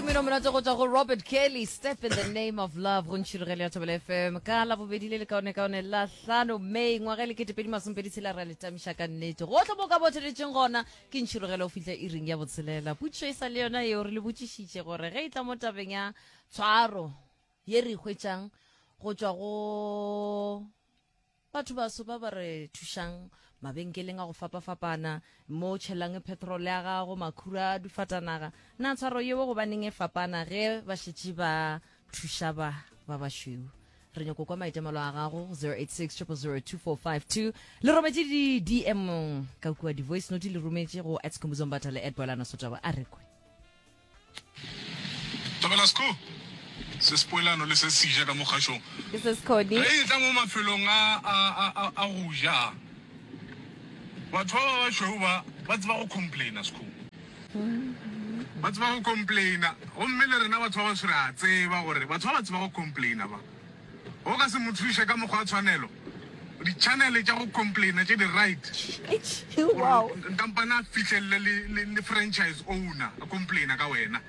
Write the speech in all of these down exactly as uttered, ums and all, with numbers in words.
Mmino mona go tswa go Robert Kelly, Step in the Name of Love go ntshirogele ya Thobela F M ka la bobedi le le kaone kaone la hlano May ngwaga le kete pedi masomphedi tshela ra le tamisha ka nnete go tlo boka botsheletseng gona ke ntshirogele o fitla e ring ya botshelela putso e sa le yona e re le botsishitse gore ge itla mo tabeng ya tshwaro ye re hwetšang go tswa go batho ba so ba ba re thushang mabenkeleng a go fapafapana mo tšhelang petrol ya gago makhura difatanaga na tshwaro yeo go baneng e fapana ge ba šetše ba thusha ba ba bašweu re nyako kwa maitemelo a gago zero eight six zero zero zero two four five two le rometse di D M ka kua di voice note le rometse go atskombuzombatha le edbolana sotaba a rekwe Tabelasko se spoilano le se sija ka mo khashong this is Cody e tla mo mafelong a a a a go ja batho ba ba shwa ba ba tsba go complaina sko ba tsba go complaina o mmele rena batho ba shira a tseba gore batho ba tsba go complaina ba o ka se mothushe ka mogwa tshwanelo di channel tša go complaina tše di right wow kampana fitlhelle le le franchise owner a complaina ka wena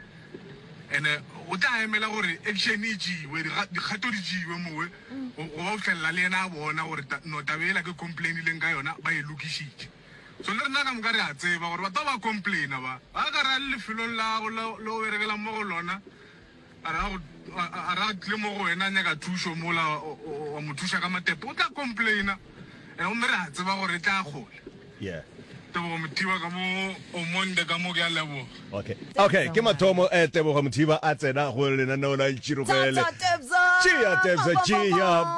ene o tla emela gore action e jiwe di kgato di jiwe mowe o ba utlhella le ena a bona gore no tabela ke complain le nka yona ba e lokishitse so le rena ka mokare a tseba gore batho ba complaina ba ba ka ra le felo la lo berekela mo go lona ara go ara tle mo go wena nya ka thusho mola wa mothusha ka matepe o tla complaina e o mera tseba gore tla gola yeah tebo mothiba ka mo o monde ka mo ke a lebo okay okay ke mathomo e tebo go mothiba a tsena go lena no la tshirogele chia tebza chia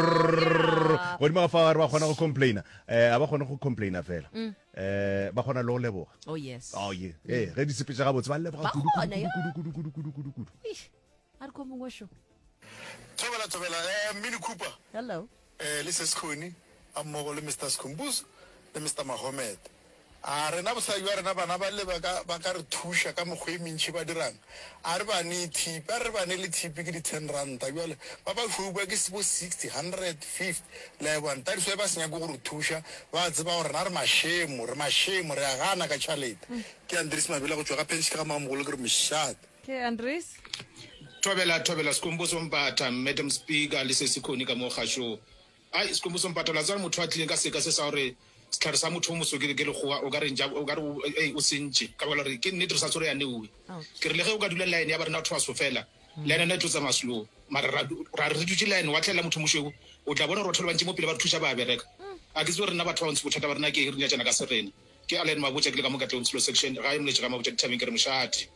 go di ma fa ba gona go complaina eh ba gona go complaina fela eh ba gona lo leboga oh yes oh yeah eh re di sepetsa ga botse ba leboga kudu kudu kudu kudu kudu kudu kudu a re ko mongwe sho Thobela Thobela eh Mini Cooper hello eh le Seskhoni a mmogo le Mister Skumbuz le Mister Mohammed a rena bosa yo rena bana ba le ba ka ba ka re thusha ka mogwe mentši ba dirang a re ba ne tip a re ba ne le tip ke di ten rand a jwale ba ba fuwa ke sebo sixty one hundred fifty le one tadi so ba senya go go thusha ba tseba gore na re mashemo re mashemo re a gana ka chalete ke Andries Mabela go tswa ka pension ka mamogolo ke re mshat ke Andries Thobela Thobela Skumbuzombatha Madam Speaker le Sesikhoni ka mo khasho ai Skumbuzombatha la tsara motho a tlileng ka seka se sa gore setlhare sa motho mo so ke le go o ka re nja o ka re eh o sentse ka bola re ke nnete re sa tsore ya newe ke re le ge o ka dula line ya ba rena twa so fela line na tlotsa maslo mara ra re dutse line wa tlhela motho moshego o tla bona re thole bantse mo pele ba thusha ba bereka a ke tsore rena batho ba ntse bothata ba rena ke re nya tsena ka serena ke Allen Mabotja ke le ka mo ka tlong slow section ga e mole ka Mabotja dithabeng ke re moshati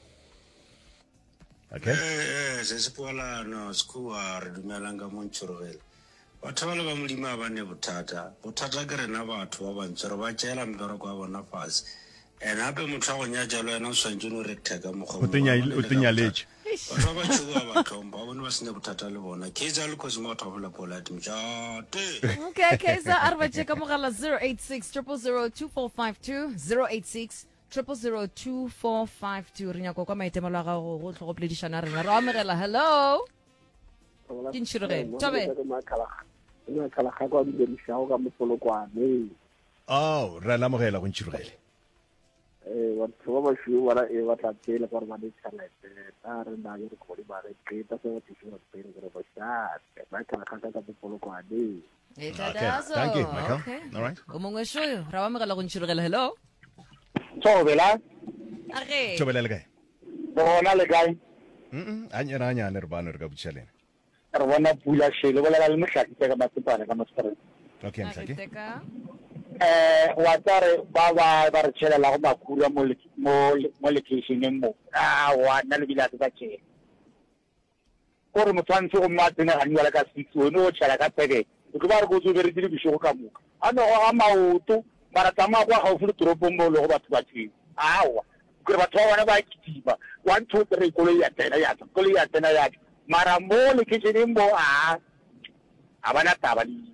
okay eh se se pola no skua re dumelanga mo ntshorogela batho ba le ba molima ba ne bothata bothata ke rena batho ba bantse re ba tšela mbereko wa bona fase ene hape motho a go nya jalo yena o swantse no recta ka mokgwa o tenyaletše batho ba tšhugo ba bathomba ba bone ba sene bothata le bona ke tsa le khosi mo thobola pola timjate okay okay sa arba che ka mogala zero eight six zero zero zero two four five two zero eight six zero zero zero two four five two re nyako kwa maitemelo a gago go tlhogo pledishana rena re amogela hello ke ntshirogele tobe ina kala ga kwa di dishago ka mopolokwane oh re la mogela go ntshirogele eh wa tsoba ba shu wala e wa tla tsela gore ba di tsalete ta re na yo go di ba re ke ta se ti shu pele gore ba sha ba kala ga ka mopolokwane e tadazo thank you Michael all right o mongwe shoyo ra amogela go ntshirogele hello Thobela age Thobela le kae bona le kae mm a nyana nyana re bana re ka butšhelena re bona pula shele bolela le mohlaki ka masepala ka masepala okay mhlaki eh wa tsare ba ba ba re tshela la go makura mo mo mo locationeng mo ah wa na le bila tsa tshela gore mo tshwantse go mmatena ga nngwe ka six o no tshela ka pede go ba re go tso bere di bisho ka moka ano a maoto mara tama kwa ga o fule tropo mo lo go batho ba tshela awa gore batho ba bona ba kitiba one two three kolo ya tena ya kolo ya tena ya mara mo le kitchen mo a abana taba di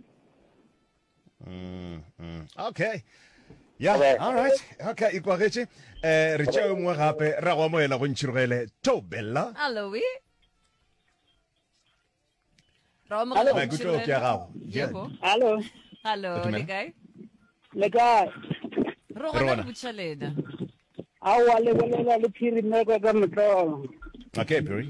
mm mm okay yeah okay. All right okay ikwagetse eh re tšeo mo gape ra go moela go ntshirogele Thobela hello we ra mo go ntshirogele ke gago hello hello le kae le kae ro gona butšhelena awa le bolela le phirimeka ka motlo Okay, Perry.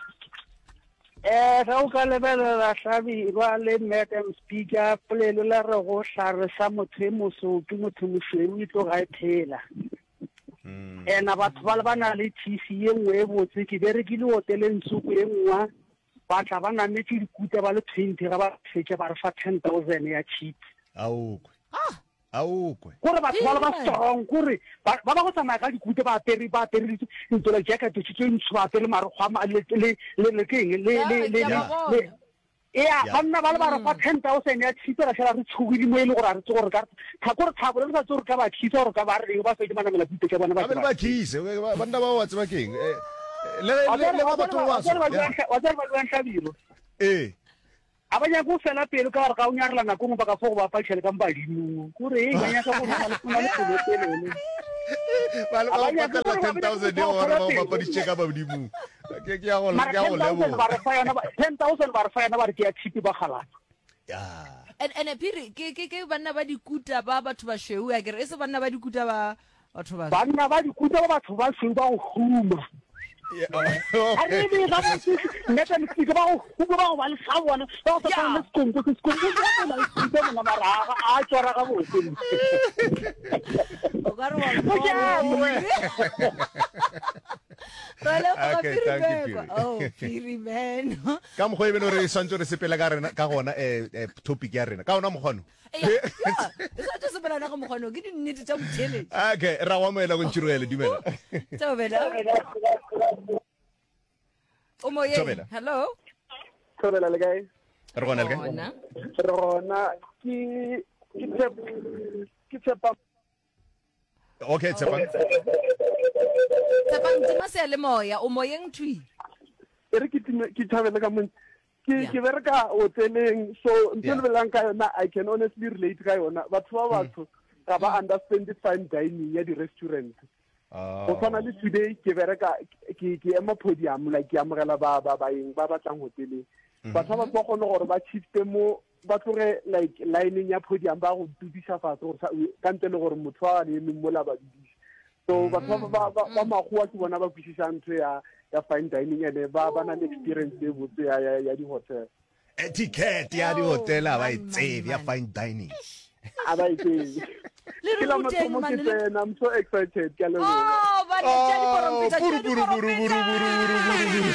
Eh, ga o ka lebelela Hlabirwa le Madam Speaker polelo la re go hlare sa motho e moso ke motho mosweu e tlo ga e phela. Ena batho ba le bana le T C e nngwe e botse ke berekile hoteleng Ntsoko e nngwe ba tla ba nametse dikuta ba le twenty ga ba fetse ba re fa ten thousand ya cheap. Aokwe. Aokwe. Gore batho ba le ba strong gore ba ba go tsamaya ka dikuta ba apere ba apere ntlo la jacket tse tse ntse ba apere mare go ama le le le keng le le le yeah banna ba le ba re fa ten thousand ya cheap ra shela re tshugile mo ile gore a re tse gore ka tha gore tha gore re sa tsore ka ba khisa gore ka ba re ba fetse mana mela pite ke bona ba ba ba khise banna ba wa tseba keng le le le ba batho wa wa wa ba lwa Hlabirwa eh abanya go fela pele ka re ka o nyarela nako mo ba ka fo go ba pa tshele ka mbadimo gore e ganya ka go na le kuna le pelele ba le ba patela ten thousand yo gore ba pa di cheka ba bodimo ke ke ya go ke ya go lebo ba re fa yana ten thousand ba re fa yana ba re ke ya chipi ba khalana ya and and Piri ke ke ke banna ba dikuta ba batho ba sheu ya ke re se banna ba dikuta ba batho ba banna ba dikuta ba batho ba sheu ba go huma yeah a re be ba ba neta le ke ba go huma ba go ba le sa bona ba go tsana le skongo ke skongo ba na le skongo na maraga a tsora ga botse o ka re wa Okay, thank you, Piri. Oh, Piri man. ka mo go ebe no re santse re sepela ka rena ka gona eh topic ya rena ka ona mogono Yeah, it's just about na go mogono ke di nnete tsa motshele. okay ra wa moela go ntshirele dumela Tobela. O moye. Tobela. Hello. Tobela le gae re gona le ka Bona. rona ki ki tsep ki tsepa okay tsepang Tsepang tsema se le moya o moyeng thui. e re ke ki thabela ka mon ke Yeah. ke bereka hoteleng so Yeah. ntse le belang ka yona I can honestly relate ka yona batho ba batho ga ba understand the fine dining ya di restaurant ah go tshwana le today ke bereka ke ke ema podium like ke amogela ba ba baeng ba batlang hoteleng batho ba ba gone gore ba shifte mo ba tloge like lining ya podium ba go tudisa fatse go ka ntle le gore motho a le mo la ba didisa so batho ba ba ba magua ke bona ba kwisisa ntho ya ya fine dining ene ba ba na le experience e botse ya ya ya di hotel etiquette ya di hotel ba itsebi ya fine dining a ba itse Le ke la re motho boteng mo ke man. le- tsena I'm so excited ke le Oh, ba le tšedi porompetša, buru tšedi buru buru buru buru buru buru buru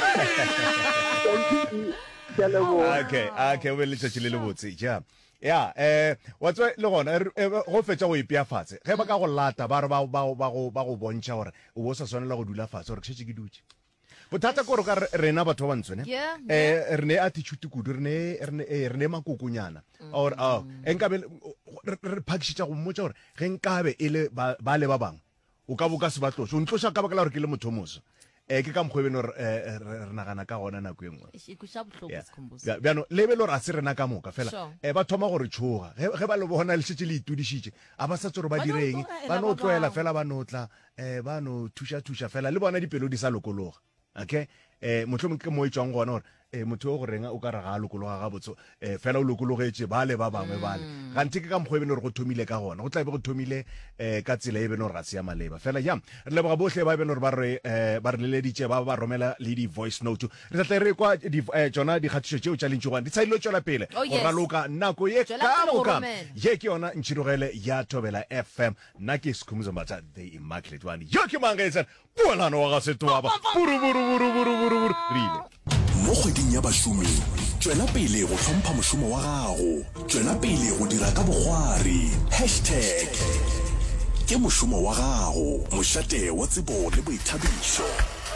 ke le bo okay okay we le tšatši le le botse ja ya eh wa tswa le gona re- eh, go fetša go ipea fatshe ge ba ka go lata ba re ba ba ba go ba go bontšha gore o bo sa swanela go dula fatshe gore ke šetse ke dutše bothata kore ka re- rena batho ba bantsho ne Yeah, eh re ne attitude kudu re ne re ne eh, re ne makokonyana or ah enkabe re re phakishitša go mmotša gore ge nkabe e le ba ba le ba bang o ka boka se batlo so ntloša ka baka la gore ke le motho moso eh ke ka mokgwebene gore eh, re re nagana ka gona nako e nngwe Eish, e kweša bohloko Yeah. Sikhumbuzo. Bja- bjano lebe le gore a se rena ka moka fela Sure. eh ba thoma gore tshoga ge ge ba le bona le setse le itudišitše a ba sa tsore ba Ba no direng tlogela ba no ba tloela bangwe. fela ba no tla eh ba no thuša thuša fela le bona dipelo di sa lokologa okay eh mohlomong ke mo e tswang gona gore eh motho o go renga o ka re ga a lokologa ga botso eh fela o lokologetse ba le ba bangwe bale gantsi ke ka mokgwebene gore go thomile ka gona go tla be go thomile eh ka tsela e bene gore ga se ya maleba fela ja re leboga botlhe ba bene gore ba re eh ba re leleditše ba ba romela le di voice note re tla re kwa di eh, tsona dikgatišo tšeo tša lentši gwane di tsaile tswela pele Oh, go yes. raloka nako ye Tswela ka pele go moka romela. ye ke yona ntšhirogele ya Thobela F M nna ke Sikhumbuzo Mbatha the immaculate one yo ke mangaetsa puelano wa ga setwaba buru buru buru buru buru buru rile mo kgweding ya bašomi tswela pele go hlompha mošomo wa gago tswela pele go dira ka bogwari hashtag ke mošomo wa gago mošate wa tsebo le boithabišo